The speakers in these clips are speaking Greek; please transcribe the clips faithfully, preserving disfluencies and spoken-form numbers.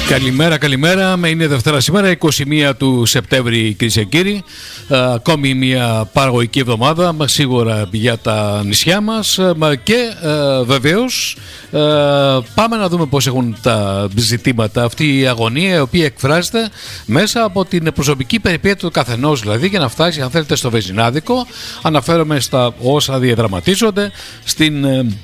Καλημέρα, καλημέρα. Είναι Δευτέρα σήμερα, είκοσι μία του Σεπτέμβρη, κυρίες και κύριοι. Ακόμη μια παραγωγική εβδομάδα, σίγουρα για τα νησιά μας. Και ε, βεβαίως ε, πάμε να δούμε πώς έχουν τα ζητήματα. Αυτή η αγωνία, η οποία εκφράζεται μέσα από την προσωπική περιπέτεια του καθενός, δηλαδή για να φτάσει, αν θέλετε, στο βεζινάδικο. Αναφέρομαι στα όσα διαδραματίζονται στην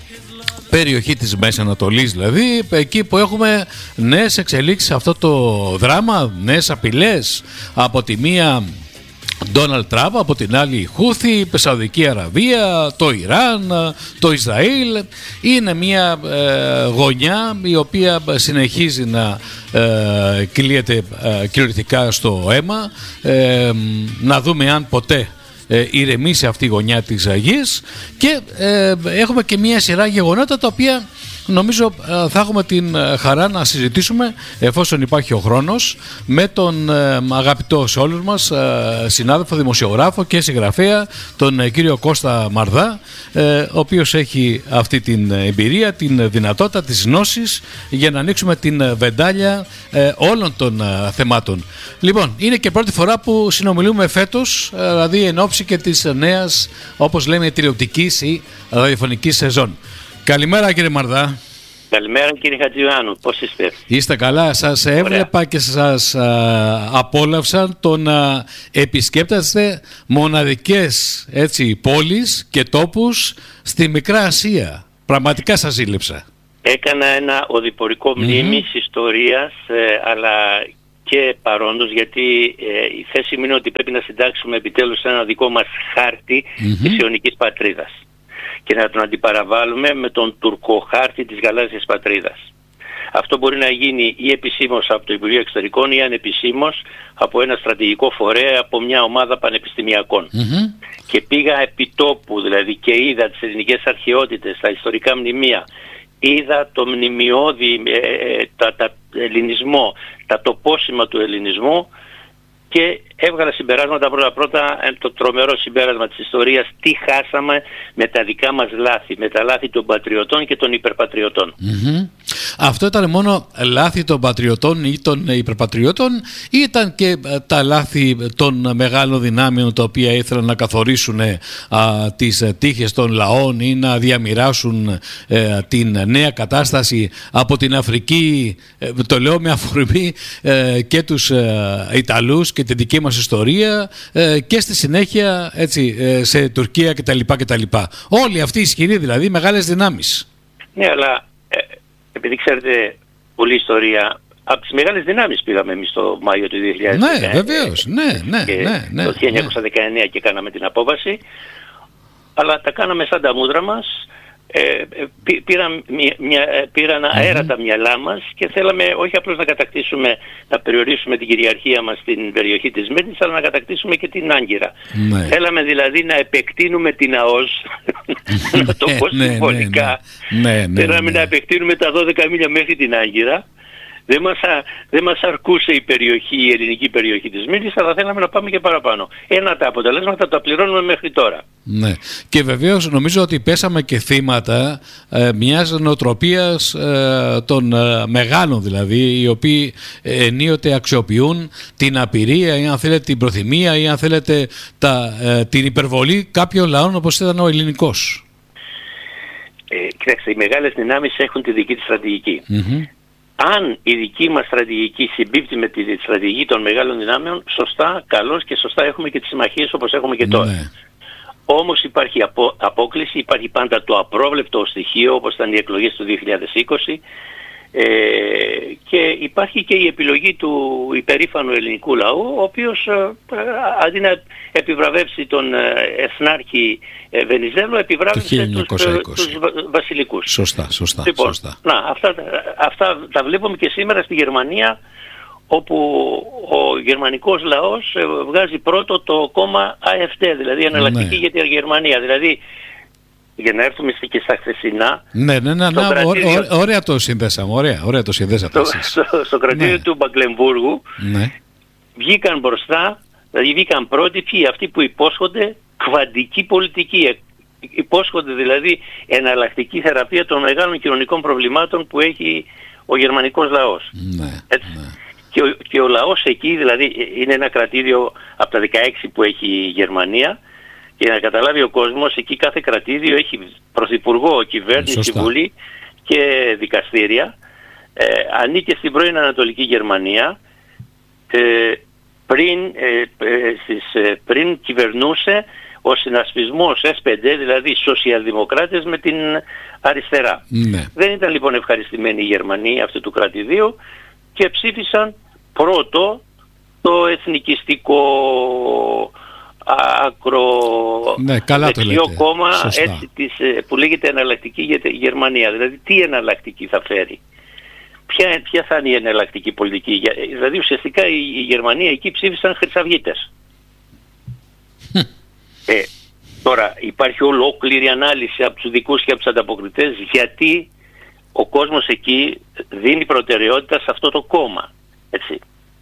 περιοχή της Μέσης Ανατολής, δηλαδή εκεί που έχουμε νέες εξελίξεις σε αυτό το δράμα, νέες απειλές, από τη μία Ντόναλντ Τραμπ, από την άλλη η Χούθη, η Σαουδική Αραβία, το Ιράν, το Ισραήλ. Είναι μια ε, γωνιά η οποία συνεχίζει να ε, κυλίεται ε, κυριολεκτικά στο αίμα. Ε, να δούμε αν ποτέ Ε, ηρεμήσει αυτή η γωνιά της γης. Και ε, έχουμε και μια σειρά γεγονότα τα οποία νομίζω ε, θα έχουμε την χαρά να συζητήσουμε, εφόσον υπάρχει ο χρόνος, με τον ε, αγαπητό σε όλους μας ε, συνάδελφο, δημοσιογράφο και συγγραφέα, τον ε, κύριο Κώστα Μαρδά, ε, ο οποίος έχει αυτή την εμπειρία, την δυνατότητα, τις γνώσεις για να ανοίξουμε την βεντάλια ε, όλων των ε, θεμάτων. Λοιπόν, είναι και πρώτη φορά που συνομιλούμε φέτος, ε, δηλαδή εν ώψη και της νέας, όπως λέμε, τηλεοπτικής ή ραδιοφωνικής σεζόν. Καλημέρα, κύριε Μαρδά. Καλημέρα, κύριε Χατζιωάννου. Πώς είστε? Είστε καλά? Σας Ωραία. Έβλεπα και σας α, απόλαυσαν το να επισκέπτεστε μοναδικές, έτσι, πόλεις και τόπους στη Μικρά Ασία. Πραγματικά σας ζήλεψα. Έκανα ένα οδηπορικό Mm-hmm. μνήμης ιστορίας, ε, αλλά και παρόντος, γιατί ε, η θέση μου είναι ότι πρέπει να συντάξουμε επιτέλους ένα δικό μας χάρτη Mm-hmm. της ιωνικής πατρίδας και να τον αντιπαραβάλουμε με τον τουρκοχάρτη της γαλάζιας πατρίδας. Αυτό μπορεί να γίνει ή επισήμως από το Υπουργείο Εξωτερικών ή ανεπισήμως από ένα στρατηγικό φορέα, από μια ομάδα πανεπιστημιακών. Mm-hmm. Και πήγα επί τόπου, δηλαδή, και είδα τις ελληνικές αρχαιότητες, τα ιστορικά μνημεία, είδα το μνημειώδη, ε, τα, τα ελληνισμό, τα τοπόσημα του ελληνισμού, και έβγαλα συμπεράσματα. Πρώτα πρώτα το τρομερό συμπέρασμα της ιστορίας, τι χάσαμε με τα δικά μας λάθη, με τα λάθη των πατριωτών και των υπερπατριωτών. Mm-hmm. Αυτό ήταν μόνο λάθη των πατριωτών ή των υπερπατριωτών, ή ήταν και τα λάθη των μεγάλων δυνάμεων, τα οποία ήθελαν να καθορίσουν α, τις τύχες των λαών ή να διαμοιράσουν ε, την νέα κατάσταση από την Αφρική, ε, το λέω με αφορμή ε, και τους ε, Ιταλούς και την δική μας ιστορία, ε, και στη συνέχεια, έτσι, ε, σε Τουρκία κτλ. κτλ. Όλοι αυτοί οι ισχυροί, δηλαδή, μεγάλες δυνάμεις. Ναι, αλλά ε, επειδή ξέρετε πολλή ιστορία, από τις μεγάλες δυνάμεις πήγαμε εμείς το Μάιο του δύο χιλιάδες δέκα. Ναι, βεβαίως, ναι, ναι, και ναι, ναι, το χίλια εννιακόσια δεκαεννέα ναι. Και κάναμε την απόβαση, αλλά τα κάναμε σαν τα μούδρα μας. Ε, πήραν, μια, πήραν αέρα mm-hmm. τα μυαλά μας και θέλαμε όχι απλώς να κατακτήσουμε, να περιορίσουμε την κυριαρχία μας στην περιοχή της Μύρνης, αλλά να κατακτήσουμε και την Άγκυρα. Mm-hmm. Θέλαμε δηλαδή να επεκτείνουμε την ΑΟΣ, να το πω συμβολικά. Θέλαμε να επεκτείνουμε τα δώδεκα μίλια μέχρι την Άγκυρα. Δεν μας, δεν μας αρκούσε η περιοχή, η ελληνική περιοχή της Μύρνης, αλλά θέλαμε να πάμε και παραπάνω. Ένα τα αποτελέσματα τα πληρώνουμε μέχρι τώρα. Ναι. Και βεβαίως νομίζω ότι πέσαμε και θύματα ε, μιας νοοτροπίας ε, των ε, μεγάλων, δηλαδή, οι οποίοι ε, ενίοτε αξιοποιούν την απειρία ή, αν θέλετε, την προθυμία ή, αν θέλετε, τα, ε, την υπερβολή κάποιων λαών, όπως ήταν ο ελληνικός. Ε, κοιτάξτε, οι μεγάλες δυνάμεις έχουν τη δική της στρατηγική. Mm-hmm. Αν η δική μας στρατηγική συμπίπτει με τη στρατηγική των μεγάλων δυνάμεων, σωστά, καλώς, και σωστά έχουμε και τις συμμαχίες όπως έχουμε και τώρα. Ναι. Όμως υπάρχει απο, απόκληση, υπάρχει πάντα το απρόβλεπτο στοιχείο, όπως ήταν οι εκλογές του δύο χιλιάδες είκοσι, ε, και υπάρχει και η επιλογή του υπερήφανου ελληνικού λαού, ο οποίος ε, αντί να επιβραβεύσει τον ε, εθνάρχη ε, Βενιζέλο, επιβράβευσε τους, ε, τους βασιλικούς. Σωστά, σωστά. Λοιπόν, σωστά. Να, αυτά, αυτά τα βλέπουμε και σήμερα στη Γερμανία, όπου ο γερμανικός λαός βγάζει πρώτο το κόμμα Α Εφ Ντι, δηλαδή εναλλακτική ναι. για τη Γερμανία. Δηλαδή, για να έρθουμε και στα χθεσινά. Ναι, ναι, ναι, ναι κρατήριο... ω, ω, ωραία το συνδέσαμε. Ωραία, ωραία το συνδέσατε. Στο, στο, στο κρατήριο ναι. του Μπαγκλεμβούργου ναι. βγήκαν μπροστά, δηλαδή βγήκαν πρώτοι ποιοι, αυτοί που υπόσχονται κβαντική πολιτική. Υπόσχονται δηλαδή εναλλακτική θεραπεία των μεγάλων κοινωνικών προβλημάτων που έχει ο γερμανικός λαός. Ναι, έτσι. Ναι. Και, ο, και ο λαός εκεί, δηλαδή είναι ένα κρατήδιο από τα δεκαέξι που έχει η Γερμανία, και να καταλάβει ο κόσμος, εκεί κάθε κρατήδιο έχει πρωθυπουργό, κυβέρνηση, Σωστά. βουλή και δικαστήρια. Ε, ανήκε στην πρώην Ανατολική Γερμανία, ε, πριν, ε, ε, στις, ε, πριν κυβερνούσε ο συνασπισμός ες πέντε, δηλαδή σοσιαλδημοκράτες με την αριστερά. Ναι. Δεν ήταν λοιπόν ευχαριστημένοι οι Γερμανοί αυτού του κρατηδίου και ψήφισαν πρώτο το εθνικιστικό άκρο ναι, καλά δεξιό κόμμα, Σωστά. έτσι, της, που λέγεται εναλλακτική Γερμανία. Δηλαδή τι εναλλακτική θα φέρει, ποια, ποια θα είναι η εναλλακτική πολιτική. Δηλαδή ουσιαστικά η, η Γερμανία εκεί ψήφισαν χρυσαυγίτες. ε, τώρα υπάρχει ολόκληρη ανάλυση από τους δικούς και από τους ανταποκριτές γιατί ο κόσμος εκεί δίνει προτεραιότητα σε αυτό το κόμμα, έτσι.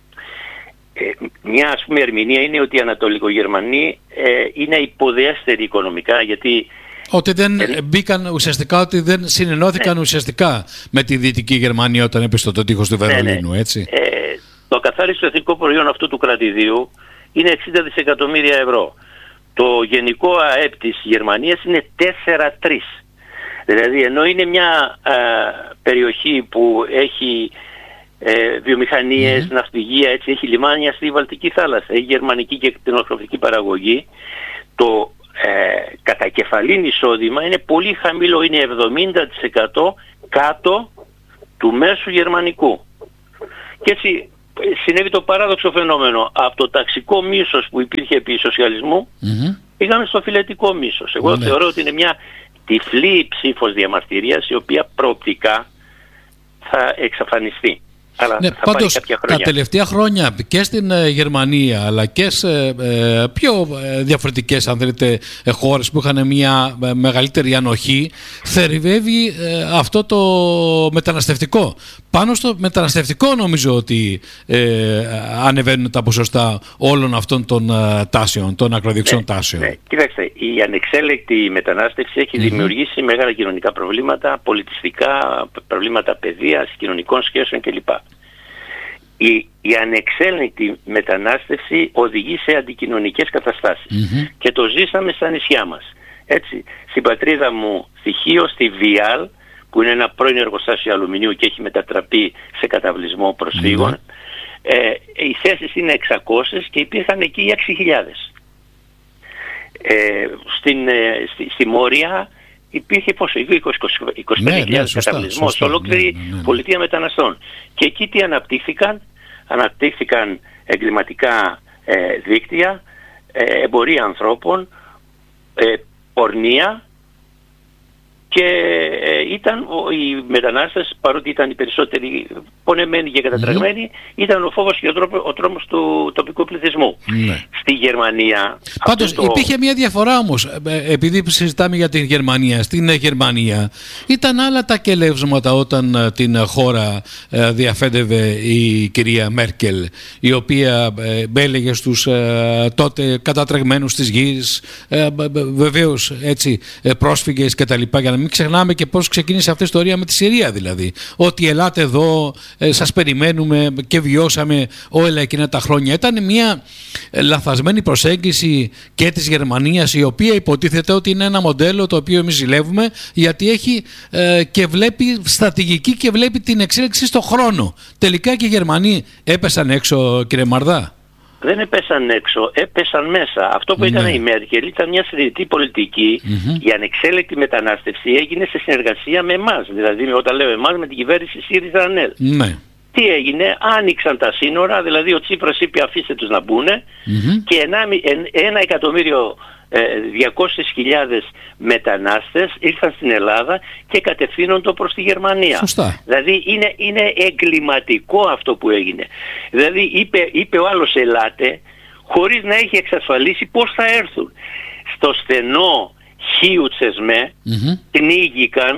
Ε, μια ας πούμε ερμηνεία είναι ότι οι Ανατολικογερμανοί ε, είναι υποδέστεροι οικονομικά, γιατί ότι δεν ε, μπήκαν ουσιαστικά, ότι δεν συνενώθηκαν ναι. ουσιαστικά με τη Δυτική Γερμανία όταν έπεσε το τείχος του Βερολίνου, ναι, ναι. έτσι. Ε, το ακαθάριστο εθνικό προϊόν αυτού του κρατηδίου είναι εξήντα δισεκατομμύρια ευρώ. Το γενικό ΑΕΠ της Γερμανίας είναι τέσσερα τρία. Δηλαδή ενώ είναι μια α, περιοχή που έχει ε, βιομηχανίες, mm-hmm. ναυπηγεία, έτσι, έχει λιμάνια στη Βαλτική θάλασσα, έχει γερμανική και κτηνοτροφική παραγωγή, το ε, κατακεφαλήν εισόδημα είναι πολύ χαμηλό, είναι εβδομήντα τοις εκατό κάτω του μέσου γερμανικού. Και έτσι συνέβη το παράδοξο φαινόμενο, από το ταξικό μίσος που υπήρχε επί σοσιαλισμού mm-hmm. πήγαμε στο φιλετικό μίσος. Εγώ mm-hmm. θεωρώ ότι είναι μια τυφλή ψήφος διαμαρτυρίας η οποία προοπτικά θα εξαφανιστεί. Αλλά ναι, θα πάντως, πάρει κάποια χρόνια. Τα τελευταία χρόνια και στην ε, Γερμανία αλλά και σε ε, πιο ε, διαφορετικές αν θέλετε ε, χώρες που είχαν μια ε, μεγαλύτερη ανοχή, θερυβεύει ε, αυτό το μεταναστευτικό. Πάνω στο μεταναστευτικό νομίζω ότι ε, ανεβαίνουν τα ποσοστά όλων αυτών των ε, τάσεων, των ακροδεξιών ναι, τάσεων. Ναι. Κοιτάξτε, η ανεξέλεκτη μετανάστευση έχει mm-hmm. δημιουργήσει μεγάλα κοινωνικά προβλήματα, πολιτιστικά, προβλήματα παιδείας, κοινωνικών σχέσεων κλπ. Η, η ανεξέλεγκτη μετανάστευση οδηγεί σε αντικοινωνικές καταστάσεις mm-hmm. και το ζήσαμε στα νησιά μας. Έτσι, στην πατρίδα μου στη Χίο, στη Βιάλ, που είναι ένα πρώην εργοστάσιο αλουμινίου και έχει μετατραπεί σε καταβλισμό προσφύγων, mm-hmm. ε, οι θέσεις είναι εξακόσιες και υπήρχαν εκεί έξι χιλιάδες. Ε, στην, ε, στη, στη Μόρια υπήρχε πόσο, είκοσι πέντε χιλιάδες ναι, ναι, καταβλισμός, ολόκληρη ναι, ναι, ναι. πολιτεία μεταναστών. Και εκεί τι αναπτύχθηκαν, αναπτύχθηκαν εγκληματικά ε, δίκτυα, ε, εμπορία ανθρώπων, ε, πορνεία, και ε, ήταν οι μετανάστες, παρότι ήταν οι περισσότεροι πονεμένοι και κατατραγμένοι, mm-hmm. ήταν ο φόβος και ο, τρόπο, ο τρόμος του τοπικού πληθυσμού. Mm-hmm. Στη Γερμανία... Πάντως το... υπήρχε μια διαφορά όμως, επειδή συζητάμε για την Γερμανία. Στην Γερμανία ήταν άλλα τα κελεύσματα όταν την χώρα διαφέντευε η κυρία Μέρκελ, η οποία έλεγε στους τότε κατατρεγμένους της γης, βεβαίως έτσι, πρόσφυγες κτλ. Για να μην ξεχνάμε και πώς ξεκίνησε αυτή η ιστορία με τη Συρία, δηλαδή. Ότι ελάτε εδώ, ε, σας περιμένουμε και βιώσαμε όλα εκείνα τα χρόνια. Ήταν μια λαθασμένη προσέγγιση και της Γερμανίας, η οποία υποτίθεται ότι είναι ένα μοντέλο το οποίο εμείς ζηλεύουμε, γιατί έχει ε, και βλέπει στρατηγική και βλέπει την εξέλιξη στο χρόνο. Τελικά και οι Γερμανοί έπεσαν έξω, κύριε Μαρδά. Δεν έπεσαν έξω, έπεσαν μέσα. Αυτό που έκανε ναι. η Μέρκελ ήταν μια συνειδητή πολιτική. Mm-hmm. Η ανεξέλεκτη μετανάστευση έγινε σε συνεργασία με εμάς. Δηλαδή, όταν λέω εμάς, με την κυβέρνηση ΣΥΡΙΖΑ-ΑΝΕΛ. Ναι. Τι έγινε, άνοιξαν τα σύνορα, δηλαδή ο Τσίπρας είπε αφήστε τους να μπουνε mm-hmm. και ένα, ένα εκατομμύριο διακόσιες χιλιάδες μετανάστες ήρθαν στην Ελλάδα και κατευθύνονται προς τη Γερμανία. Σωστά. Δηλαδή είναι, είναι εγκληματικό αυτό που έγινε. Δηλαδή είπε, είπε ο άλλος ελάτε χωρίς να έχει εξασφαλίσει πώς θα έρθουν. Στο στενό Χίου Τσεσμέ mm-hmm. πνίγηκαν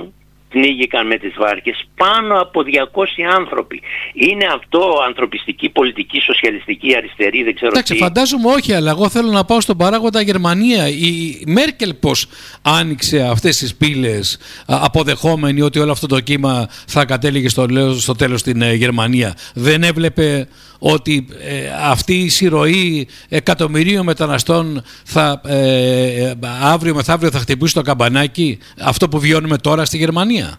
πνίγηκαν με τις βάρκες, πάνω από διακόσιοι άνθρωποι. Είναι αυτό ανθρωπιστική, πολιτική, σοσιαλιστική, αριστερή, δεν ξέρω. Εντάξει, τι. φαντάζομαι όχι, αλλά εγώ θέλω να πάω στον παράγοντα Γερμανία. Η Μέρκελ πώς άνοιξε αυτές τις πύλες, αποδεχόμενη ότι όλο αυτό το κύμα θα κατέληγε στο, στο τέλος στην ε, Γερμανία? Δεν έβλεπε ότι ε, αυτή η συρροή εκατομμυρίων μεταναστών θα, ε, ε, αύριο μεθαύριο θα χτυπήσει το καμπανάκι, αυτό που βιώνουμε τώρα στη Γερμανία?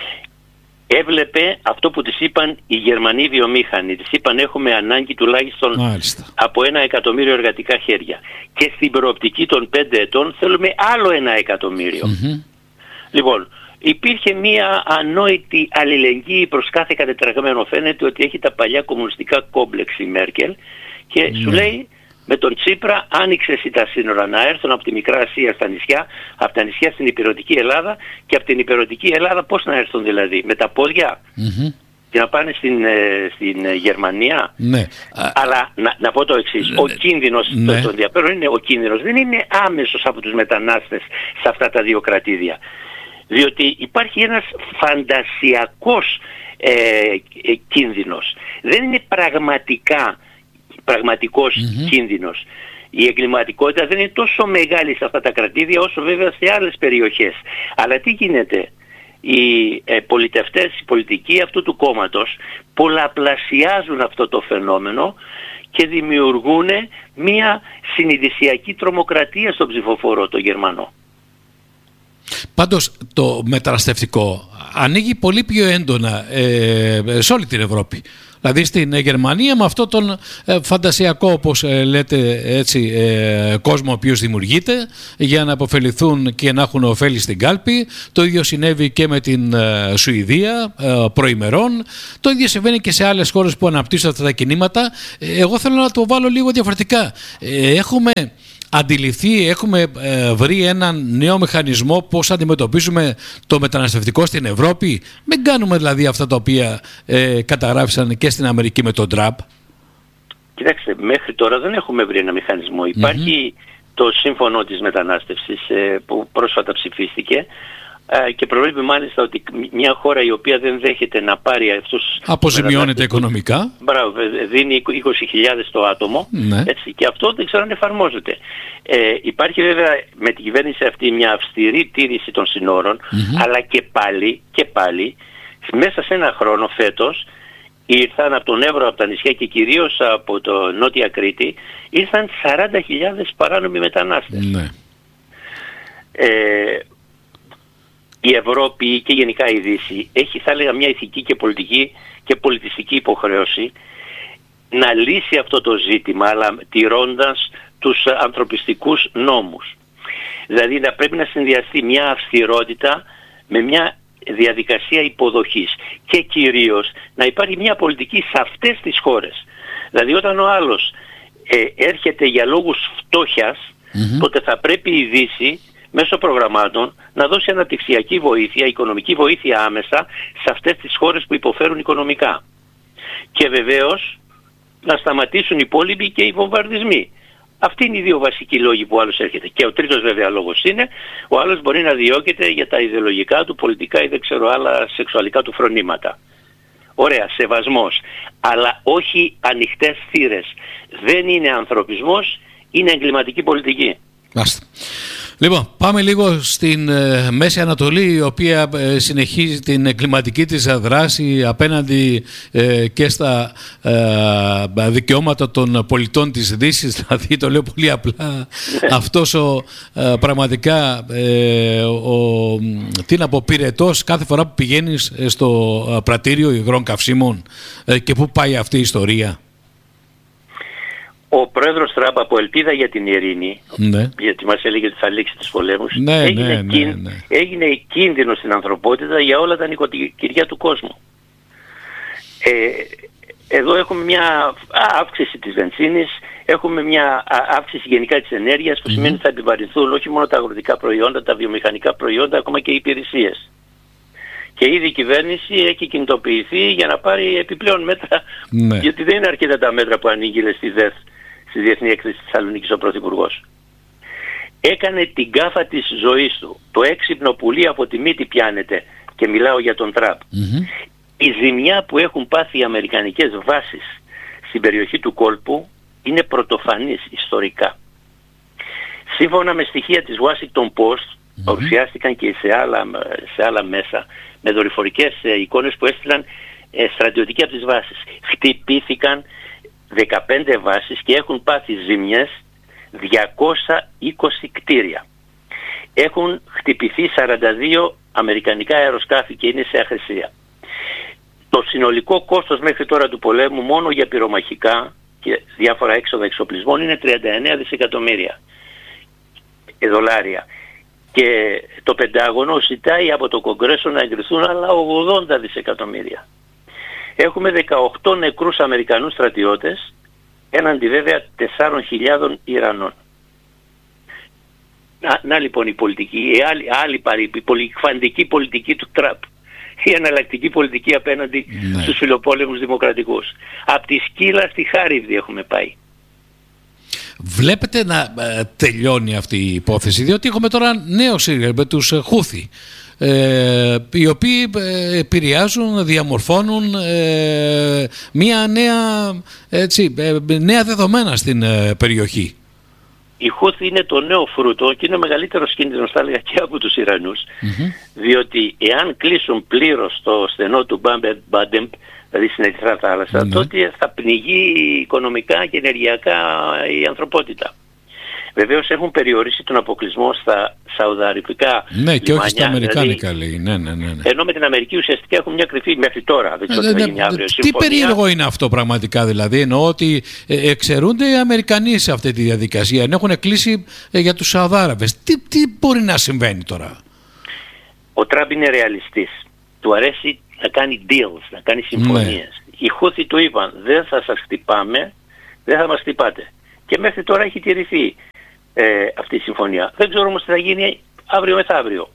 Έβλεπε αυτό που της είπαν οι Γερμανοί βιομήχανοι. Της είπαν έχουμε ανάγκη τουλάχιστον Μάλιστα. από ένα εκατομμύριο εργατικά χέρια. Και στην προοπτική των πέντε ετών θέλουμε άλλο ένα εκατομμύριο. Mm-hmm. Λοιπόν, υπήρχε μία ανόητη αλληλεγγύη προς κάθε κατετραγμένο. Φαίνεται ότι έχει τα παλιά κομμουνιστικά κόμπλεξ η Μέρκελ και mm. σου λέει με τον Τσίπρα άνοιξε εσύ τα σύνορα να έρθουν από τη Μικρά Ασία στα νησιά, από τα νησιά στην υπηρετική Ελλάδα και από την υπηρετική Ελλάδα πώς να έρθουν δηλαδή, με τα πόδια mm-hmm. και να πάνε στην, ε, στην ε, Γερμανία. Ναι. Αλλά να, να πω το εξής, ναι. ο κίνδυνος, ναι. το, το ενδιαφέρον είναι ο κίνδυνος δεν είναι άμεσος από τους μετανάστες σε αυτά τα δύο κρατήδια. Διότι υπάρχει ένας φαντασιακός ε, ε, κίνδυνος. Δεν είναι πραγματικά πραγματικός mm-hmm. κίνδυνος. Η εγκληματικότητα δεν είναι τόσο μεγάλη σε αυτά τα κρατήδια όσο βέβαια σε άλλες περιοχές. Αλλά τι γίνεται? Οι ε, πολιτευτές, οι πολιτικοί αυτού του κόμματος πολλαπλασιάζουν αυτό το φαινόμενο και δημιουργούν μια συνειδησιακή τρομοκρατία στον ψηφοφόρο το Γερμανό. Πάντως το μεταναστευτικό ανοίγει πολύ πιο έντονα ε, σε όλη την Ευρώπη. Δηλαδή στην Γερμανία με αυτό τον ε, φαντασιακό, όπως ε, λέτε έτσι, ε, κόσμο ο οποίος δημιουργείται για να αποφεληθούν και να έχουν ωφέλη στην κάλπη. Το ίδιο συνέβη και με την ε, Σουηδία ε, προημερών. Το ίδιο συμβαίνει και σε άλλες χώρες που αναπτύσσουν αυτά τα κινήματα. Ε, εγώ θέλω να το βάλω λίγο διαφορετικά. Ε, έχουμε αντιληφθεί, έχουμε ε, βρει έναν νέο μηχανισμό πώς αντιμετωπίζουμε το μεταναστευτικό στην Ευρώπη? Μην κάνουμε δηλαδή αυτά τα οποία ε, καταγράφησαν και στην Αμερική με τον Τραμπ. Κοιτάξτε, μέχρι τώρα δεν έχουμε βρει ένα μηχανισμό. Υπάρχει mm-hmm. το σύμφωνο της μετανάστευσης ε, που πρόσφατα ψηφίστηκε ε, και προβλέπει μάλιστα ότι μια χώρα η οποία δεν δέχεται να πάρει αυτούς... Αποζημιώνεται οικονομικά. Μπράβο, δίνει είκοσι χιλιάδες το άτομο, ναι. έτσι, και αυτό δεν ξέρω αν εφαρμόζεται. Ε, υπάρχει βέβαια με την κυβέρνηση αυτή μια αυστηρή τήρηση των συνόρων, mm-hmm. αλλά και πάλι, και πάλι μέσα σε ένα χρόνο φέτος ήρθαν από τον Εύρο, από τα νησιά και κυρίως από το Νότια Κρήτη, ήρθαν σαράντα χιλιάδες παράνομοι μετανάστες. Ναι. Ε, η Ευρώπη και γενικά η Δύση έχει, θα έλεγα, μια ηθική και πολιτική και πολιτιστική υποχρέωση να λύσει αυτό το ζήτημα, αλλά τηρώντας τους ανθρωπιστικούς νόμους. Δηλαδή να πρέπει να συνδυαστεί μια αυστηρότητα με μια διαδικασία υποδοχής και κυρίως να υπάρχει μια πολιτική σε αυτές τις χώρες. Δηλαδή όταν ο άλλος ε, έρχεται για λόγους φτώχειας, mm-hmm. τότε θα πρέπει η Δύση μέσω προγραμμάτων να δώσει αναπτυξιακή βοήθεια, οικονομική βοήθεια άμεσα σε αυτές τις χώρες που υποφέρουν οικονομικά. Και βεβαίως να σταματήσουν οι πόλεμοι και οι βομβαρδισμοί. Αυτοί είναι οι δύο βασικοί λόγοι που ο άλλος έρχεται. Και ο τρίτος βέβαια λόγος είναι, ο άλλος μπορεί να διώκεται για τα ιδεολογικά του, πολιτικά ή δεν ξέρω άλλα σεξουαλικά του φρονήματα. Ωραία, σεβασμός. Αλλά όχι ανοιχτές θύρες. Δεν είναι ανθρωπισμός, είναι εγκληματική πολιτική. Μάλιστα. Λοιπόν, πάμε λίγο στην ε, Μέση Ανατολή, η οποία ε, συνεχίζει την εγκληματική της δράση απέναντι ε, και στα ε, δικαιώματα των πολιτών της Δύσης. Δηλαδή, το λέω πολύ απλά, αυτός ο ε, πραγματικά ε, ο, τι να πω, πυρετός κάθε φορά που πηγαίνεις στο πρατήριο υγρών καυσίμων ε, και πού πάει αυτή η ιστορία. Ο πρόεδρος Τραμπ από ελπίδα για την ειρήνη, ναι. γιατί μας έλεγε ότι θα λήξει τους πολέμους, ναι, έγινε, ναι, κίν, ναι, ναι. έγινε κίνδυνο στην ανθρωπότητα για όλα τα νοικοκυριά του κόσμου. Ε, εδώ έχουμε μια αύξηση της βενζίνης, έχουμε μια αύξηση γενικά της ενέργειας που mm-hmm. σημαίνει ότι θα επιβαρυνθούν όχι μόνο τα αγροτικά προϊόντα, τα βιομηχανικά προϊόντα, ακόμα και οι υπηρεσίες. Και ήδη η κυβέρνηση έχει κινητοποιηθεί για να πάρει επιπλέον μέτρα, ναι. γιατί δεν είναι αρκετά τα μέτρα που ανήγγειλε στη ΔΕΘ, στη Διεθνή Έκθεση της Θεσσαλονίκης ο Πρωθυπουργός. Έκανε την γκάφα της ζωής του. Το έξυπνο πουλί από τη μύτη πιάνεται και και μιλάω για τον Τραμπ, Mm-hmm. η ζημιά που έχουν πάθει οι αμερικανικές βάσεις στην περιοχή του κόλπου είναι πρωτοφανής ιστορικά. Σύμφωνα με στοιχεία της Washington Post, mm-hmm. παρουσιάστηκαν και σε άλλα, σε άλλα μέσα, με δορυφορικές εικόνες που έστειλαν ε, στρατιωτικοί από τις βάσεις. Χτυπήθηκαν δεκαπέντε βάσεις και έχουν πάθει ζημιές διακόσια είκοσι κτίρια. Έχουν χτυπηθεί σαράντα δύο αμερικανικά αεροσκάφη και είναι σε αχρησία. Το συνολικό κόστος μέχρι τώρα του πολέμου μόνο για πυρομαχικά και διάφορα έξοδα εξοπλισμών είναι τριάντα εννέα δισεκατομμύρια δολάρια. Και το Πεντάγωνο ζητάει από το Κογκρέσο να εγκριθούν άλλα ογδόντα δισεκατομμύρια. Έχουμε δεκαοκτώ νεκρούς Αμερικανούς στρατιώτες έναντι βέβαια τεσσάρων χιλιάδων Ιρανών. Να, να λοιπόν η πολιτική, η άλλη, άλλη παρή, η πολυκφαντική πολιτική του Τραμπ, η εναλλακτική πολιτική απέναντι ναι. στους φιλοπόλεμους δημοκρατικούς. Από τη σκύλα στη Χάριβδη έχουμε πάει. Βλέπετε να ε, τελειώνει αυτή η υπόθεση, διότι έχουμε τώρα νέο σύριαλ με τους Χούθι, ε, οι οποίοι ε, επηρεάζουν, διαμορφώνουν ε, μια νέα, έτσι, ε, νέα δεδομένα στην ε, περιοχή. Η Χούθι είναι το νέο φρούτο και είναι ο μεγαλύτερος κίνδυνος, θα έλεγα, και από τους Ιρανούς, mm-hmm. διότι εάν κλείσουν πλήρως το στενό του Μπάντεμπ, δηλαδή στην Ερυθρά Θάλασσα, mm-hmm. τότε θα πνιγεί οικονομικά και ενεργειακά η ανθρωπότητα. Βεβαίως έχουν περιορίσει τον αποκλεισμό στα σαουδαρυπικά ναι, λιμάνια, και όχι στα αμερικάνικα δηλαδή, λέει. Ναι, ναι, ναι, ναι. Ενώ με την Αμερική ουσιαστικά έχουν μια κρυφή μέχρι τώρα. Δεν ξέρω ε, τι θα ναι, γίνει αύριο. Τι περίεργο είναι αυτό πραγματικά, δηλαδή. Εννοώ ότι ε, εξαιρούνται οι Αμερικανοί σε αυτή τη διαδικασία. Ενώ έχουν κλείσει ε, για τους Σαουδάραβες. Τι, τι μπορεί να συμβαίνει τώρα? Ο Τραμπ είναι ρεαλιστής. Του αρέσει να κάνει deals, να κάνει συμφωνίες. Ναι. Οι Χούθι του είπαν, δεν θα σας χτυπάμε, δεν θα μας χτυπάτε. Και μέχρι τώρα έχει τηρηθεί ε, αυτή η συμφωνία. Δεν ξέρω όμως τι θα γίνει αύριο μεθαύριο.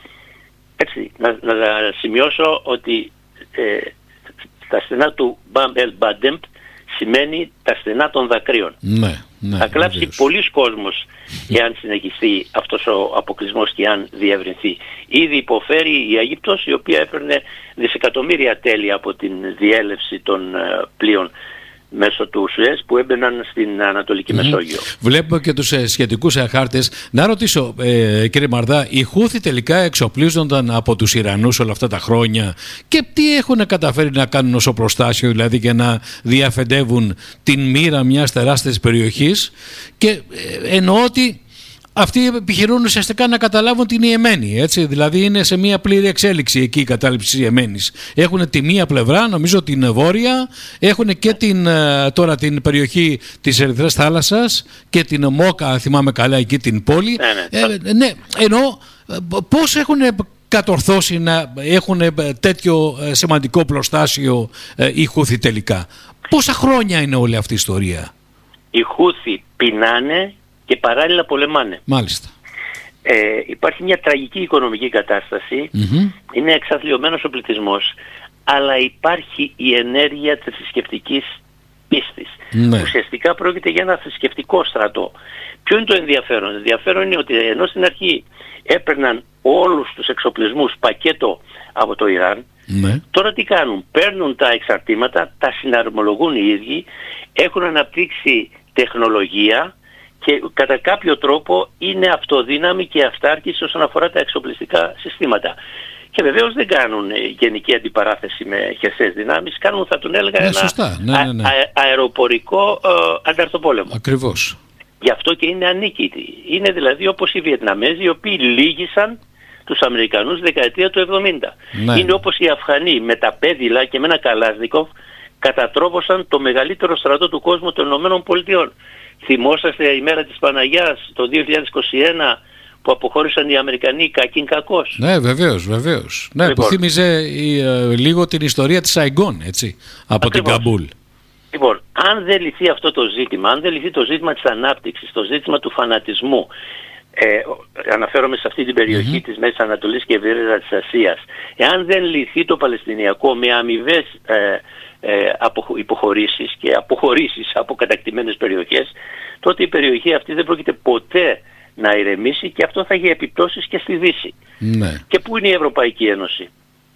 Έτσι, να, να, να σημειώσω ότι ε, τα στενά του Μπαμ ελ Μπάντεμπ σημαίνει τα στενά των δακρύων. Ναι, ναι, θα κλάψει πολλοί κόσμος εάν συνεχιστεί αυτός ο αποκλεισμός και αν διευρυνθεί. Ήδη υποφέρει η Αίγυπτος, η οποία έπαιρνε δισεκατομμύρια τέλη από την διέλευση των uh, πλοίων μέσω του Σουέζ που έμπαιναν στην Ανατολική mm-hmm. Μεσόγειο. Βλέπουμε και τους ε, σχετικούς ε, χάρτες. Να ρωτήσω, ε, κύριε Μαρδά, οι Χούθι τελικά εξοπλίζονταν από τους Ιρανούς όλα αυτά τα χρόνια και τι έχουν καταφέρει να κάνουν ως οπλοστάσιο, δηλαδή, και να διαφεντεύουν την μοίρα μιας τεράστιας περιοχής, και ε, εννοώ ότι αυτοί επιχειρούν ουσιαστικά να καταλάβουν την Ιεμένη, έτσι, δηλαδή είναι σε μια πλήρη εξέλιξη εκεί η κατάληψη της Ιεμένης. Έχουν τη μία πλευρά, νομίζω την βόρεια, έχουν και την, τώρα την περιοχή της Ερυθράς Θάλασσας και την Μόκα, θυμάμαι καλά, εκεί την πόλη. Ναι, ναι. Ε, ναι, ενώ πώς έχουν κατορθώσει να έχουν τέτοιο σημαντικό πλωστάσιο οι Χούθι τελικά? Πόσα χρόνια είναι όλη αυτή η ιστορία? Οι Χούθι πεινάνε και παράλληλα πολεμάνε. Μάλιστα. Ε, υπάρχει μια τραγική οικονομική κατάσταση, mm-hmm. είναι εξαθλιωμένος ο πληθυσμός, αλλά υπάρχει η ενέργεια της θρησκευτικής πίστης. Ναι. Ουσιαστικά πρόκειται για ένα θρησκευτικό στρατό. Ποιο είναι το ενδιαφέρον? Το ενδιαφέρον είναι ότι ενώ στην αρχή έπαιρναν όλους τους εξοπλισμούς πακέτο από το Ιράν, ναι. τώρα τι κάνουν? Παίρνουν τα εξαρτήματα, τα συναρμολογούν οι ίδιοι, έχουν αναπτύξει τεχνολογία και κατά κάποιο τρόπο είναι αυτοδύναμοι και αυτάρκης όσον αφορά τα εξοπλιστικά συστήματα. Και βεβαίως δεν κάνουν γενική αντιπαράθεση με χερσαίες δυνάμεις, κάνουν, θα τον έλεγα, ναι, ένα σωστά. Ναι, ναι, ναι. Α, α, αεροπορικό ε, ανταρτοπόλεμο. Ακριβώς. Γι' αυτό και είναι ανίκητοι. Είναι δηλαδή όπως οι Βιετναμέζοι, οι οποίοι λύγησαν τους Αμερικανούς δεκαετία του εβδομήντα. Ναι. Είναι όπως οι Αφγανοί με τα πέδιλα και με ένα Καλάσνικοφ κατατρόπωσαν το μεγαλύτερο στρατό του κόσμου των Ηνωμένων Πολιτειών. Θυμόσαστε η μέρα της Παναγιάς το δύο χιλιάδες είκοσι ένα που αποχώρησαν οι Αμερικανοί κακήν κακός? Ναι, βεβαίως, βεβαίως. Ναι, λοιπόν, που θύμιζε η, ε, λίγο την ιστορία της Σαϊγκόν, έτσι, από ακριβώς. την Καμπούλ. Λοιπόν, αν δεν λυθεί αυτό το ζήτημα, αν δεν λυθεί το ζήτημα της ανάπτυξης, το ζήτημα του φανατισμού, ε, αναφέρομαι σε αυτή την περιοχή mm-hmm. της Μέσης Ανατολής και ευρύτερα της Ασίας, εάν δεν λυθεί το Παλαιστινιακό με αμοιβές ε, ε, υποχωρήσεις και αποχωρήσεις από κατακτημένες περιοχές, τότε η περιοχή αυτή δεν πρόκειται ποτέ να ηρεμήσει και αυτό θα έχει επιπτώσεις και στη Δύση. Ναι. Και πού είναι η Ευρωπαϊκή Ένωση?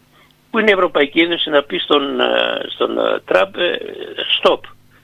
που είναι η Ευρωπαϊκή Ένωση να πει στον, στον Τραμπ stop.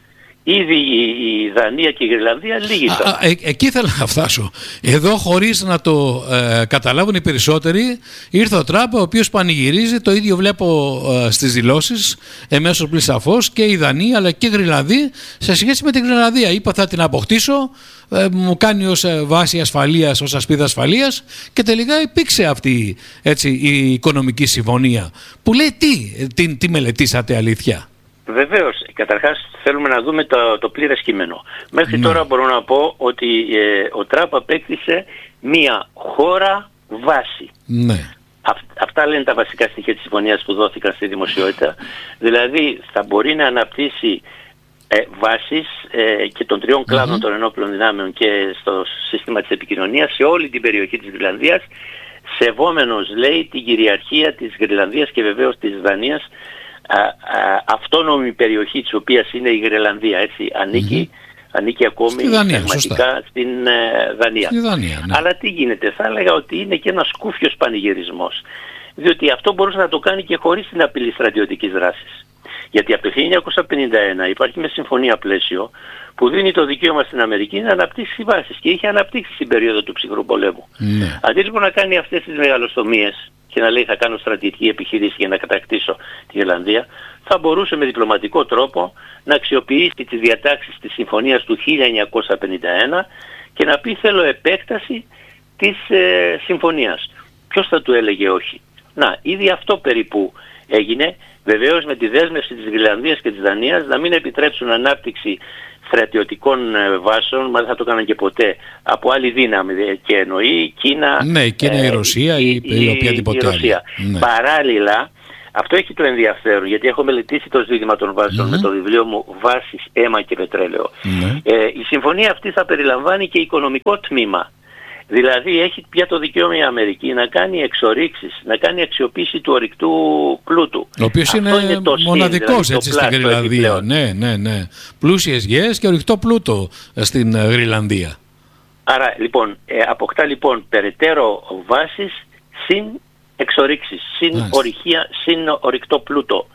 Ήδη η Δανία και η Γρυλανδία λίγησαν. Α, ε, εκεί ήθελα να φτάσω. Εδώ, χωρίς να το ε, καταλάβουν οι περισσότεροι, ήρθε ο Τραμπ, ο οποίος πανηγυρίζει. Το ίδιο βλέπω ε, στις δηλώσεις, εμέσως πλην σαφώς, και η Δανία αλλά και η Γρυλανδία σε σχέση με την Γρυλανδία. Είπα θα την αποκτήσω, ε, μου κάνει ως ε, βάση ασφαλείας, ως ασπίδα ασφαλείας, και τελικά υπήρξε αυτή, έτσι, η οικονομική συμφωνία. Που λέει τι, τι, τι μελετήσατε αλήθεια? Βεβαίως, καταρχάς θέλουμε να δούμε το, το πλήρες κείμενο. Μέχρι ναι. τώρα μπορώ να πω ότι ε, ο Τραμπ απέκτησε μία χώρα βάση. Ναι. Αυ, αυτά λένε τα βασικά στοιχεία της συμφωνίας που δόθηκαν στη δημοσιότητα. Δηλαδή θα μπορεί να αναπτύσσει ε, βάσεις ε, και των τριών κλάδων mm-hmm. των ενόπλων δυνάμεων και στο σύστημα της επικοινωνίας σε όλη την περιοχή της Γρυλανδίας, σεβόμενος, λέει, την κυριαρχία της Γρυλανδίας και βεβαίως της Δανίας, Α, α, αυτόνομη περιοχή της οποίας είναι η Γρυλανδία, έτσι, ανήκει, mm-hmm. ανήκει ακόμη πραγματικά στην ε, Δανία. Δανία ναι. Αλλά τι γίνεται, θα έλεγα ότι είναι και ένας κούφιος πανηγυρισμός, διότι αυτό μπορούσε να το κάνει και χωρίς την απειλή στρατιωτικής δράσης. Γιατί από το χίλια εννιακόσια πενήντα ένα υπάρχει μια συμφωνία πλαίσιο που δίνει το δικαίωμα στην Αμερική να αναπτύξει βάσεις και είχε αναπτύξει στην περίοδο του ψυχρού πολέμου. Ναι. Αντί λοιπόν να κάνει αυτές τις μεγαλοστομίες και να λέει θα κάνω στρατιωτική επιχειρήση για να κατακτήσω τη Γρυλανδία, θα μπορούσε με διπλωματικό τρόπο να αξιοποιήσει τις διατάξεις της συμφωνίας του χίλια εννιακόσια πενήντα ένα και να πει θέλω επέκταση της ε, συμφωνίας. Ποιος θα του έλεγε όχι? Να, ήδη αυτό περίπου έγινε, βεβαίως με τη δέσμευση της Γρυλανδίας και της Δανίας να μην επιτρέψουν ανάπτυξη στρατιωτικών βάσεων, μα δεν θα το έκαναν και ποτέ, από άλλη δύναμη, και εννοεί η Κίνα, ναι, η Κίνα, ε, η Ρωσία ή η, η οποιαδήποτε άλλη. Ναι. Παράλληλα, αυτό έχει το ενδιαφέρον, γιατί έχω μελετήσει το ζήτημα των βάσεων mm-hmm. με το βιβλίο μου «Βάσεις, αίμα και πετρέλαιο». Mm-hmm. Ε, η συμφωνία αυτή θα περιλαμβάνει και οικονομικό τμήμα. Δηλαδή έχει πια το δικαίωμα η Αμερική να κάνει εξορίξεις, να κάνει αξιοποίηση του ορυκτού πλούτου. Ο οποίος είναι, είναι μοναδικός, δηλαδή, έτσι, στην Γρυλανδία. Ναι, ναι, ναι. Πλούσιες γέες και ορυκτό πλούτο στην Γρυλανδία. Άρα λοιπόν ε, αποκτά λοιπόν περαιτέρω βάσεις συν εξορίξεις, συν Άς. ορυχεία, συν ορυκτό πλούτο.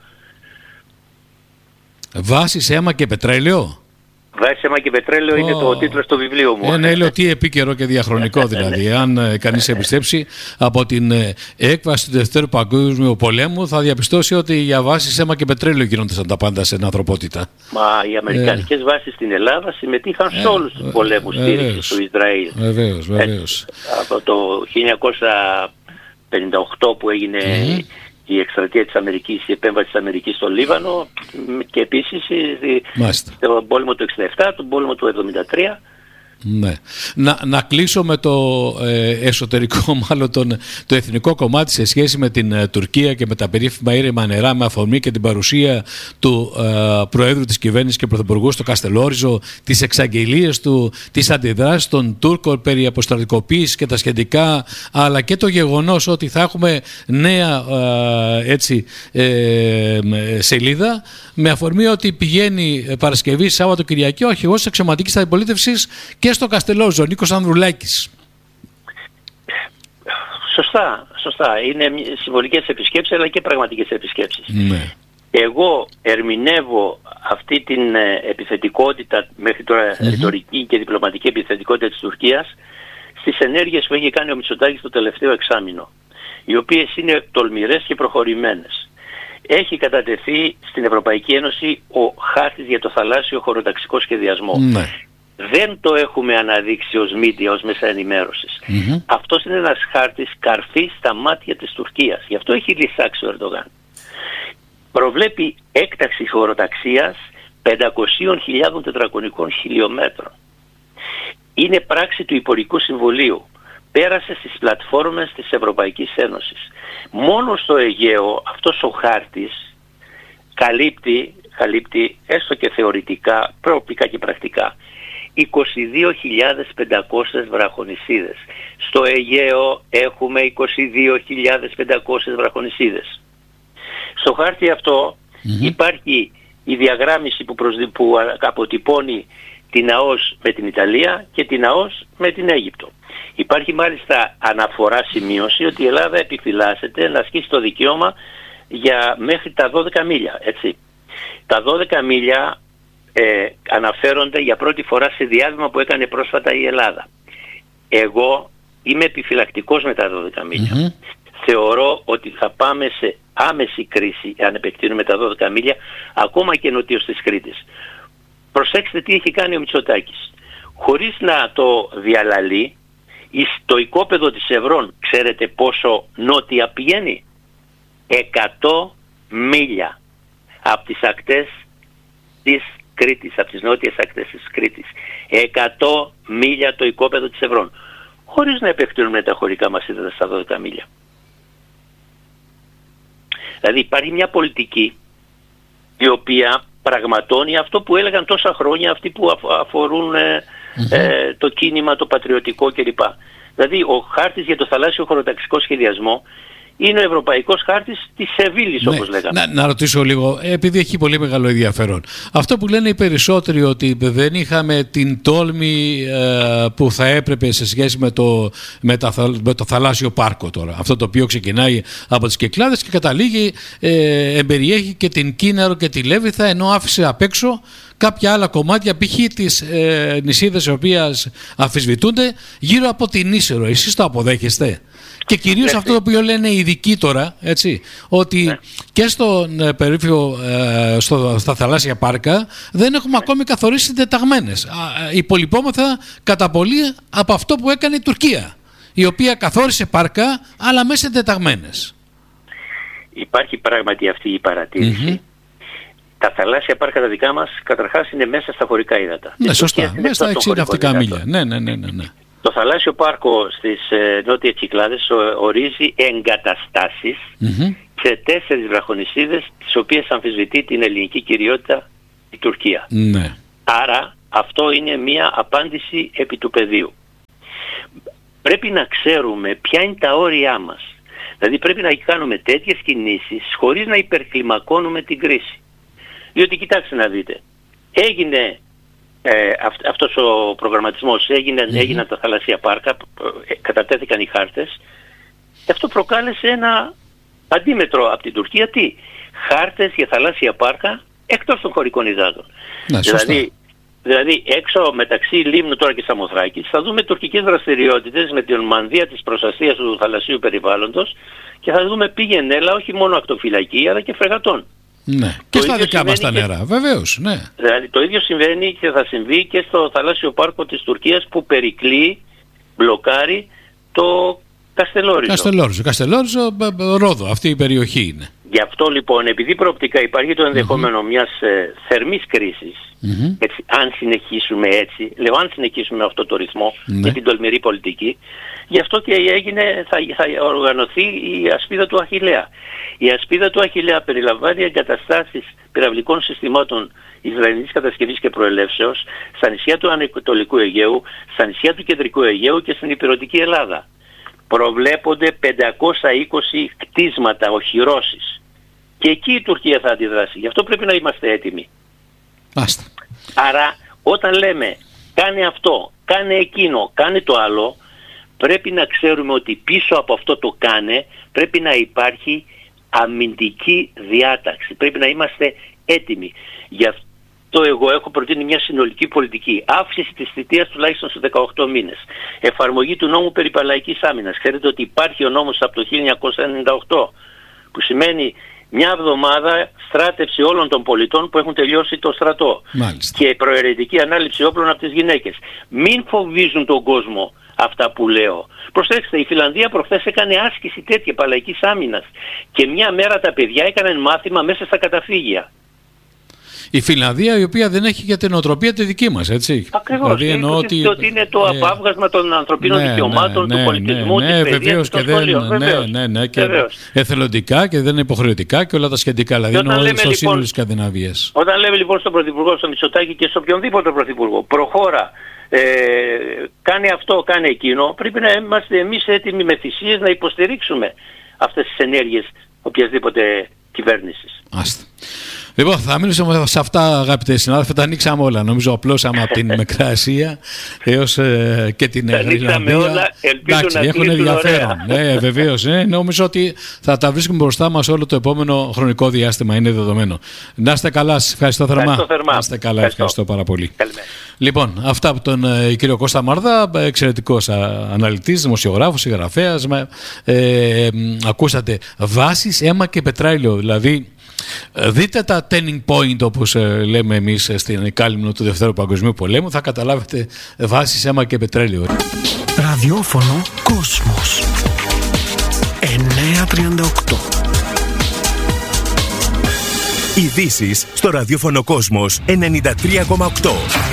Βάσεις, αίμα και πετρέλαιο. Βάσεις, αίμα και πετρέλαιο oh. είναι το τίτλο στο βιβλίο μου. Ε, ναι, λέω τι επίκαιρο και διαχρονικό δηλαδή. Αν ε, κανείς εμπιστέψει από την ε, έκβαση του Δευτέρου Παγκόσμιου Πολέμου, θα διαπιστώσει ότι για βάσεις, αίμα και πετρέλαιο γίνονται σαν τα πάντα σε ανθρωπότητα. Μα οι αμερικανικές ε. βάσεις στην Ελλάδα συμμετείχαν σε όλους τους πολέμους ε, στήριξης του Ισραήλ. Βεβαίως, βεβαίως. Ε, από το χίλια εννιακόσια πενήντα οκτώ που έγινε mm-hmm. η εκστρατεία της Αμερικής, η επέμβαση της Αμερικής στο Λίβανο, και επίσης τον πόλεμο του εξήντα επτά, τον πόλεμο του εβδομήντα τρία. Ναι. Να, να κλείσω με το ε, εσωτερικό, μάλλον τον, το εθνικό κομμάτι σε σχέση με την ε, Τουρκία και με τα περίφημα ήρεμα νερά, με αφορμή και την παρουσία του ε, Προέδρου της κυβέρνησης και Πρωθυπουργού στο Καστελόριζο, τις εξαγγελίες του, τις αντιδράσεις των Τούρκων περί αποστρατικοποίησης και τα σχετικά, αλλά και το γεγονός ότι θα έχουμε νέα ε, έτσι, ε, σελίδα με αφορμή ότι πηγαίνει Παρασκευή, Σάββατο, Κυριακή ο αρχηγός της αξιωματικής αντιπολίτευσης και στο Καστελόριζο, Νίκος Ανδρουλάκης. Σωστά, σωστά. Είναι συμβολικές επισκέψεις αλλά και πραγματικές επισκέψεις. Ναι. Εγώ ερμηνεύω αυτή την επιθετικότητα, μέχρι τώρα mm-hmm. ρητορική και διπλωματική επιθετικότητα της Τουρκίας, στις ενέργειες που έχει κάνει ο Μητσοτάκης το τελευταίο εξάμηνο, οι οποίες είναι τολμηρές και προχωρημένες. Έχει κατατεθεί στην Ευρωπαϊκή Ένωση ο χάρτης για το θαλάσσιο χωροταξικό σχεδιασμό. Ναι. Δεν το έχουμε αναδείξει ως media, ως μέσα ενημέρωσης. Mm-hmm. Αυτός είναι ένας χάρτης καρφής στα μάτια της Τουρκίας. Γι' αυτό έχει λυσάξει ο Ερντογάν. Προβλέπει έκταξη χωροταξίας πεντακόσιες χιλιάδες τετραγωνικών χιλιόμετρων. Είναι πράξη του Υπουργικού Συμβουλίου. Πέρασε στις πλατφόρμες της Ευρωπαϊκής Ένωσης. Μόνο στο Αιγαίο αυτός ο χάρτης καλύπτει, καλύπτει έστω και θεωρητικά, προοπτικά και πρακτικά, είκοσι δύο χιλιάδες πεντακόσιες βραχονησίδες. Στο Αιγαίο έχουμε είκοσι δύο χιλιάδες πεντακόσιες βραχονησίδες. Στο χάρτη αυτό mm-hmm. υπάρχει η διαγράμμιση που, προσδι... που αποτυπώνει την ΑΟΣ με την Ιταλία και την ΑΟΣ με την Αίγυπτο. Υπάρχει μάλιστα αναφορά, σημείωση, ότι η Ελλάδα επιφυλάσσεται να ασκήσει το δικαίωμα για μέχρι τα δώδεκα μίλια, έτσι. Τα δώδεκα μίλια ε, αναφέρονται για πρώτη φορά σε διάβημα που έκανε πρόσφατα η Ελλάδα. Εγώ είμαι επιφυλακτικός με τα δώδεκα μίλια. Mm-hmm. Θεωρώ ότι θα πάμε σε άμεση κρίση αν επεκτείνουμε τα δώδεκα μίλια, ακόμα και νοτίως της Κρήτης. Προσέξτε τι έχει κάνει ο Μητσοτάκης. Χωρίς να το διαλαλεί, στο οικόπεδο της Ευρών, ξέρετε πόσο νότια πηγαίνει? εκατό μίλια από τις ακτές της Κρήτης, από τις νότιες ακτές της Κρήτης. εκατό μίλια το οικόπεδο της Ευρών. Χωρίς να επεκτείνουμε τα χωρικά μας ύδατα στα δώδεκα μίλια. Δηλαδή υπάρχει μια πολιτική η οποία πραγματώνει αυτό που έλεγαν τόσα χρόνια αυτοί που αφορούν ε, mm-hmm. ε, το κίνημα, το πατριωτικό κλπ. Δηλαδή ο χάρτης για το θαλάσσιο χωροταξικό σχεδιασμό είναι ο ευρωπαϊκός χάρτης της Σεβίλης, ναι, όπως λέγαμε. Να, να ρωτήσω λίγο, επειδή έχει πολύ μεγάλο ενδιαφέρον. Αυτό που λένε οι περισσότεροι ότι δεν είχαμε την τόλμη ε, που θα έπρεπε σε σχέση με το, με, τα, με το θαλάσσιο πάρκο τώρα. Αυτό το οποίο ξεκινάει από τις Κυκλάδες και καταλήγει, ε, εμπεριέχει και την Κίναρο και τη Λέβιθα, ενώ άφησε απ' έξω κάποια άλλα κομμάτια, π.χ. τις ε, νησίδες οι οποίες αμφισβητούνται γύρω από την Ίσερο. Εσείς το αποδέχεστε? Και κυρίως αυτό το οποίο λένε οι ειδικοί τώρα, έτσι, ότι ναι. και στον ε, περίφημο, ε, στο, στα θαλάσσια πάρκα δεν έχουμε ναι. ακόμη καθορίσει τεταγμένες. Ε, υπολοιπόμεθα κατά πολύ από αυτό που έκανε η Τουρκία, η οποία καθόρισε πάρκα, αλλά μέσα τεταγμένες. Υπάρχει πράγματι αυτή η παρατήρηση. Mm-hmm. Τα θαλάσσια πάρκα τα δικά μας καταρχάς είναι μέσα στα χωρικά ύδατα. Ναι, σωστά, μέσα στα εξήντα ναυτικά μίλια. Ναι, ναι, ναι, ναι, ναι. Το θαλάσσιο πάρκο στις ε, νότιες Κυκλάδες ορίζει εγκαταστάσεις mm-hmm. σε τέσσερις βραχονησίδες, τις οποίες αμφισβητεί την ελληνική κυριότητα η Τουρκία. Ναι. Άρα αυτό είναι μια απάντηση επί του πεδίου. Πρέπει να ξέρουμε ποια είναι τα όρια μας. Δηλαδή πρέπει να κάνουμε τέτοιες κινήσεις χωρίς να υπερκλιμακώνουμε την κρίση. Διότι κοιτάξτε να δείτε, έγινε... Ε, αυ, αυτός ο προγραμματισμός έγινε, mm-hmm. έγιναν τα θαλασσία πάρκα, ε, κατατέθηκαν οι χάρτες και αυτό προκάλεσε ένα αντίμετρο από την Τουρκία. Τι? Χάρτες για θαλάσσια πάρκα εκτός των χωρικών υδάτων. Ναι, δηλαδή, δηλαδή έξω μεταξύ Λίμνου τώρα και Σαμοθράκης θα δούμε τουρκικές δραστηριότητες με την μανδύα της προστασίας του θαλασσίου περιβάλλοντος και θα δούμε πήγαινε-έλα όχι μόνο ακτοφυλακή αλλά και φρεγατών. Ναι. Και στα δικά μας τα νερά, και... βεβαίως. Ναι. Δηλαδή το ίδιο συμβαίνει και θα συμβεί και στο θαλάσσιο πάρκο της Τουρκίας που περικλεί, μπλοκάρει το Καστελόριζο. Καστελόριζο, Καστελόριζο, Ρόδο, αυτή η περιοχή είναι. Γι' αυτό λοιπόν, επειδή προοπτικά υπάρχει το ενδεχόμενο mm-hmm. μιας ε, θερμής κρίσης, mm-hmm. έτσι, αν συνεχίσουμε έτσι, λέω αν συνεχίσουμε αυτό το ρυθμό mm-hmm. και την τολμηρή πολιτική, γι' αυτό και έγινε, θα, θα οργανωθεί η ασπίδα του Αχιλλέα. Η ασπίδα του Αχιλλέα περιλαμβάνει εγκαταστάσεις πυραυλικών συστημάτων Ισραηλινής κατασκευής και προελεύσεως στα νησιά του Ανατολικού Αιγαίου, στα νησιά του Κεντρικού Αιγαίου και στην υπηρετική Ελλάδα. Προβλέπονται πεντακόσια είκοσι κτίσματα, οχυρώσεις. Και εκεί η Τουρκία θα αντιδράσει. Γι' αυτό πρέπει να είμαστε έτοιμοι. Άστα. Άρα όταν λέμε κάνε αυτό, κάνε εκείνο, κάνε το άλλο, πρέπει να ξέρουμε ότι πίσω από αυτό το κάνε πρέπει να υπάρχει αμυντική διάταξη. Πρέπει να είμαστε έτοιμοι. Γι' αυτό εγώ έχω προτείνει μια συνολική πολιτική. Αύξηση της θητείας τουλάχιστον σε δεκαοκτώ μήνες. Εφαρμογή του νόμου περί παλαϊκής άμυνας. Ξέρετε ότι υπάρχει ο νόμος από το χίλια εννιακόσια ενενήντα οκτώ που σημαίνει μια εβδομάδα στράτευση όλων των πολιτών που έχουν τελειώσει το στρατό. Μάλιστα. Και προαιρετική ανάληψη όπλων από τις γυναίκες. Μην φοβίζουν τον κόσμο αυτά που λέω. Προσέξτε, η Φιλανδία προχθές έκανε άσκηση τέτοια παλαϊκής άμυνας και μια μέρα τα παιδιά έκαναν μάθημα μέσα στα καταφύγια. Η Φιλανδία, η οποία δεν έχει για την οτροπία τη δική μας, έτσι. Ακριβώς. Δηλαδή, εννοώ ότι... ότι είναι το ε... απάβγασμα των ανθρωπίνων ναι, δικαιωμάτων, ναι, του πολιτισμού, ναι, της παιδείας, του σχολείου. Ναι, ναι, ναι, και εθελοντικά και δεν είναι υποχρεωτικά και όλα τα σχετικά. Δηλαδή, εννοώ στο σύνολο της Σκανδιναβίας. Όταν λέμε λοιπόν στον Πρωθυπουργό, στον Μητσοτάκη και σε οποιονδήποτε Πρωθυπουργό, προχώρα, ε, κάνει αυτό, κάνει εκείνο, πρέπει να είμαστε εμείς έτοιμοι με θυσίες να υποστηρίξουμε αυτές τις ενέργειες οποιασδήποτε κυβέρνησης. Άστα. Λοιπόν, θα μείνουμε σε αυτά, αγαπητέ συνάδελφοι. Τα ανοίξαμε όλα. Νομίζω απλώσαμε από την Μικρά Ασία έως ε, και την Γρυλανδία. όλα. Εντάξει, να έχουν ενδιαφέρον. Ναι, βεβαίως. Ναι, νομίζω ότι θα τα βρίσκουμε μπροστά μας όλο το επόμενο χρονικό διάστημα. Είναι δεδομένο. Να είστε καλά. Σας ευχαριστώ θερμά. Ευχαριστώ θερμά. Να είστε καλά. Ευχαριστώ, ευχαριστώ πάρα πολύ. Καλημέρα. Λοιπόν, αυτά από τον ε, κύριο Κώστα Μαρδά, εξαιρετικός αναλυτής, δημοσιογράφος, συγγραφέας. Ε, ε, ε, ακούσατε βάσεις, αίμα και πετρέλαιο. Δηλαδή, δείτε τα turning point, όπως ε, λέμε εμείς στην κάλυμνο του Δευτέρου Παγκοσμίου Πολέμου, θα καταλάβετε βάσεις, αίμα και πετρέλαιο. Ραδιόφωνο Κόσμος εννιακόσια τριάντα οκτώ. Ειδήσεις στο ραδιόφωνο Κόσμος ενενήντα τρία κόμμα οκτώ.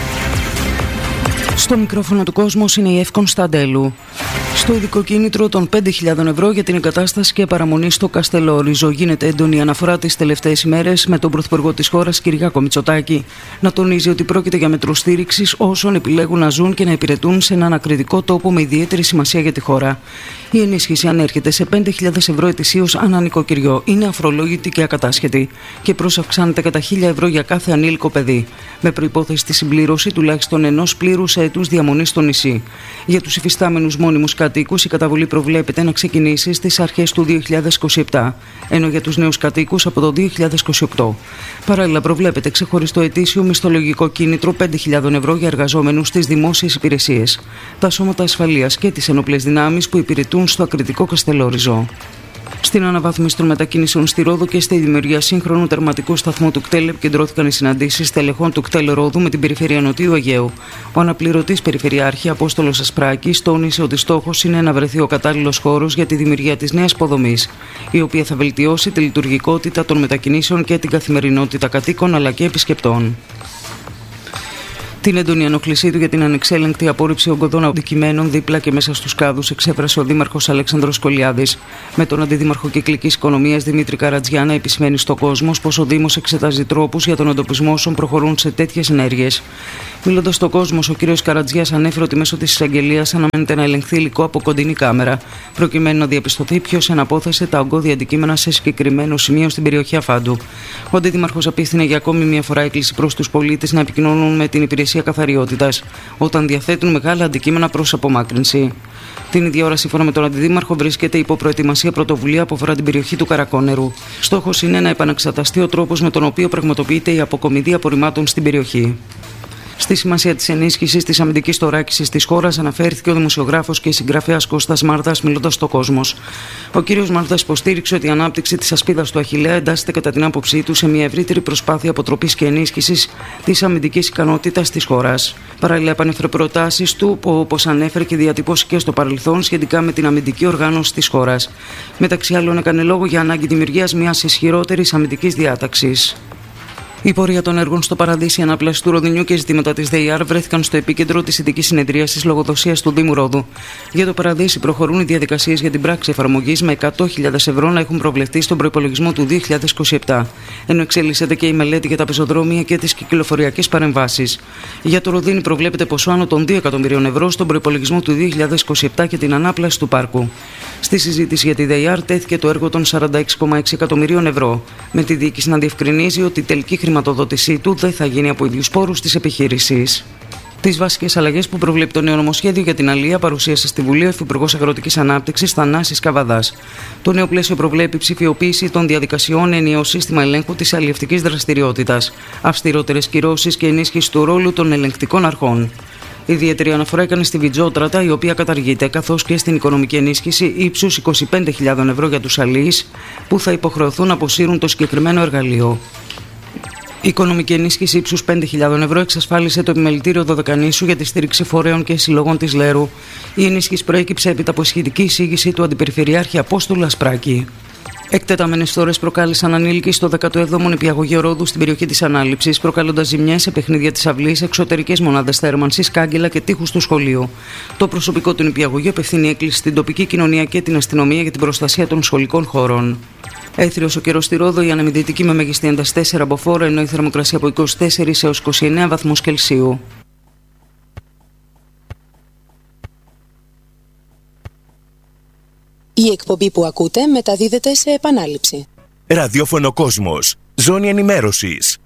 Στο μικρόφωνο του Κόσμος είναι η Εύη Κωνσταντέλου. Στο ειδικό κίνητρο των πέντε χιλιάδες ευρώ για την εγκατάσταση και παραμονή στο Καστελόριζο γίνεται έντονη αναφορά τις τελευταίες ημέρες, με τον Πρωθυπουργό της χώρας Κυριάκο Μητσοτάκη να τονίζει ότι πρόκειται για μέτρο στήριξης όσων επιλέγουν να ζουν και να υπηρετούν σε έναν ακριτικό τόπο με ιδιαίτερη σημασία για τη χώρα. Η ενίσχυση ανέρχεται σε πέντε χιλιάδες ευρώ ετησίως ανά νοικοκυριό. Είναι αφρολόγητη και ακατάσχετη και προσαυξάνεται κατά χίλια ευρώ για κάθε ανήλικο παιδί, με προϋπόθεση τη συμπλήρωση τουλάχιστον ενός πλήρους έτους διαμονής στο νησί. Για τους υφιστάμενους μόνιμους κατοίκους, η καταβολή προβλέπεται να ξεκινήσει στις αρχές του δύο χιλιάδες είκοσι επτά, ενώ για τους νέους κατοίκους από το δύο χιλιάδες είκοσι οκτώ. Παράλληλα, προβλέπεται ξεχωριστό ετήσιο μισθολογικό κίνητρο πέντε χιλιάδες ευρώ για εργαζόμενους στις δημόσιες υπηρεσίες, τα σώματα ασφαλείας και τις ενόπλες δυνάμεις που υπηρετούν στο ακριτικό Καστελόριζο. Στην αναβάθμιση των μετακινήσεων στη Ρόδο και στη δημιουργία σύγχρονου τερματικού σταθμού του ΚΤΕΛ επικεντρώθηκαν οι συναντήσεις τελεχών του ΚΤΕΛ Ρόδου με την περιφέρεια Νοτιού Αιγαίου. Ο αναπληρωτής Περιφερειάρχη Απόστολος Ασπράκης τόνισε ότι στόχος είναι να βρεθεί ο κατάλληλος χώρος για τη δημιουργία της νέας υποδομής, η οποία θα βελτιώσει τη λειτουργικότητα των μετακινήσεων και την καθημερινότητα κατοίκων αλλά και επισκεπτών. Την έντονη ενοχλησή του για την ανεξέλεγκτη απόρριψη ογκωδών αντικειμένων δίπλα και μέσα στους κάδους εξέφρασε ο Δήμαρχος Αλέξανδρος Κολιάδης, με τον Αντιδήμαρχο Κυκλικής Οικονομίας Δημήτρη Καρατζιά να επισημαίνει στο κόσμο πως ο Δήμος εξετάζει τρόπους για τον εντοπισμό όσων προχωρούν σε τέτοιες ενέργειες. Μιλώντας στον κόσμο, ο κ. Καρατζιάς ανέφερε ότι μέσω της εισαγγελίας αναμένεται να ελεγχθεί υλικό από κοντινή κάμερα, προκειμένου να διαπιστωθεί ποιος εναπόθεσε τα ογκώδη αντικείμενα σε συγκεκριμένο σημείο στην περιοχή Αφάντου. Ο Αντιδήμαρχος απίθυνε για ακόμη μια φορά έκκληση προς τους πολίτες να επικοινωνούν με την υπηρεσία καθαριότητας όταν διαθέτουν μεγάλα αντικείμενα προς απομάκρυνση. Την ίδια ώρα, σύμφωνα με τον Αντιδήμαρχο, βρίσκεται υπό προετοιμασία πρωτοβουλία που αφορά την περιοχή του Καρακόνερου. Στόχος είναι να επαναξεταστεί ο τρόπος με τον οποίο πραγματοποιείται η αποκομιδή απορριμμάτων στην περιοχή. Στη σημασία της ενίσχυσης της αμυντικής θωράκισης της χώρας αναφέρθηκε ο δημοσιογράφος και συγγραφέας Κώστας Μάρδας, μιλώντας στο Κόσμος. Ο κ. Μάρδας υποστήριξε ότι η ανάπτυξη της ασπίδας του Αχιλλέα εντάσσεται κατά την άποψή του σε μια ευρύτερη προσπάθεια αποτροπής και ενίσχυσης της αμυντικής ικανότητας της χώρας. Παράλληλα, επανέφερε προτάσεις του, που όπως ανέφερε και διατυπώσει και στο παρελθόν, σχετικά με την αμυντική οργάνωση της χώρας. Μεταξύ άλλων, έκανε λόγο για ανάγκη δημιουργίας μιας ισχυρότερης αμυντικής διάταξης. Η πορεία των έργων στο Παραδείσι, ανάπλαση του Ροδινιού και ζητήματα της ΔΕΙΑΡ βρέθηκαν στο επίκεντρο της ειδικής συνεδρίασης λογοδοσίας του Δήμου Ρόδου. Για το Παραδείσι προχωρούν οι διαδικασίες για την πράξη εφαρμογής, με εκατό χιλιάδες ευρώ να έχουν προβλεφθεί στον προϋπολογισμό του δύο χιλιάδες είκοσι επτά. Ενώ εξελίσσεται και η μελέτη για τα πεζοδρόμια και τις κυκλοφοριακές παρεμβάσεις. Για το Ροδίνι προβλέπεται ποσό άνω των δύο εκατομμυρίων ευρώ στον προϋπολογισμό του δύο χιλιάδες είκοσι επτά και την ανάπλαση του πάρκου. Στη συζήτηση για τη ΔΕΙΑΡ τέθηκε το έργο των σαράντα έξι κόμμα έξι εκατομμυρίων ευρώ, με τη διοίκηση να διευκρινίζει ότι η τελική χρηματοδότησή του δεν θα γίνει από ίδιους πόρους της επιχείρησης. Τις βασικές αλλαγές που προβλέπει το νέο νομοσχέδιο για την αλεία παρουσίασε στη Βουλή ο Υφυπουργός Αγροτικής Ανάπτυξης Θανάσης Καβαδάς. Το νέο πλαίσιο προβλέπει ψηφιοποίηση των διαδικασιών, ενιαίο σύστημα ελέγχου της αλλιευτικής δραστηριότητας, αυστηρότερες κυρώσεις και ενίσχυση του ρόλου των ελεγκτικών αρχών. Ιδιαίτερη αναφορά έκανε στη Βιτζότρατα, η οποία καταργείται, καθώς και στην οικονομική ενίσχυση ύψους είκοσι πέντε χιλιάδες ευρώ για τους αλιείς, που θα υποχρεωθούν να αποσύρουν το συγκεκριμένο εργαλείο. Η οικονομική ενίσχυση ύψους πέντε χιλιάδες ευρώ εξασφάλισε το επιμελητήριο Δωδεκανήσου για τη στήριξη φορέων και συλλογών της Λέρου. Η ενίσχυση προέκυψε έπειτα από σχετική εισήγηση του Αντιπεριφερειάρχη Απόστολου Ασπράκη. Εκτεταμένες φθορές προκάλεσαν ανήλικοι στο δέκατο έβδομο νηπιαγωγείο Ρόδου στην περιοχή της Ανάληψης, προκαλώντας ζημιές σε παιχνίδια της αυλής, εξωτερικές μονάδες θέρμανσης, κάγκελα και τοίχους του σχολείου. Το προσωπικό του νηπιαγωγείου απευθύνει έκκληση στην τοπική κοινωνία και την αστυνομία για την προστασία των σχολικών χώρων. Έθριος ο καιρός στη Ρόδο, η αναμετρητική με μέγιστη ένταση τέσσερα μποφόρ, ενώ η θερμοκρασία από είκοσι τέσσερις έως είκοσι εννέα βαθμούς Κελσίου. Η εκπομπή που ακούτε μεταδίδεται σε επανάληψη. Ραδιόφωνο Κόσμος Ζώνη ενημέρωσης.